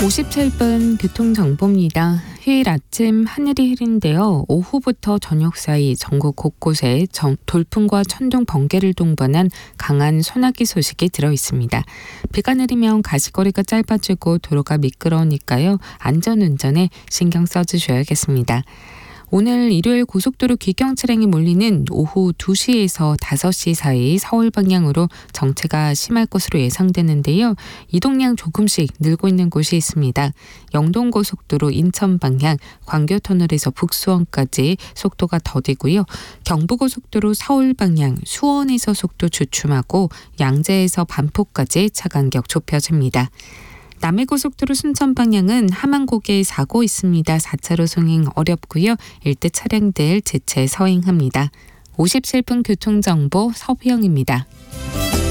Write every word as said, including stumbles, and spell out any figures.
오십칠 분 교통정보입니다. 휴일 아침 하늘이 흐린데요. 오후부터 저녁 사이 전국 곳곳에 정, 돌풍과 천둥, 번개를 동반한 강한 소나기 소식이 들어있습니다. 비가 내리면 가시거리가 짧아지고 도로가 미끄러우니까요. 안전운전에 신경 써주셔야겠습니다. 오늘 일요일 고속도로 귀경 차량이 몰리는 오후 두 시에서 다섯 시 사이 서울 방향으로 정체가 심할 것으로 예상되는데요. 이동량 조금씩 늘고 있는 곳이 있습니다. 영동고속도로 인천 방향 광교터널에서 북수원까지 속도가 더디고요. 경부고속도로 서울 방향 수원에서 속도 주춤하고 양재에서 반포까지 차 간격 좁혀집니다. 남해고속도로 순천 방향은 함안고개에 사고 있습니다. 사 차로 송행 어렵고요. 일대 차량들 재체 서행합니다. 오십칠 분 교통정보 서부영입니다.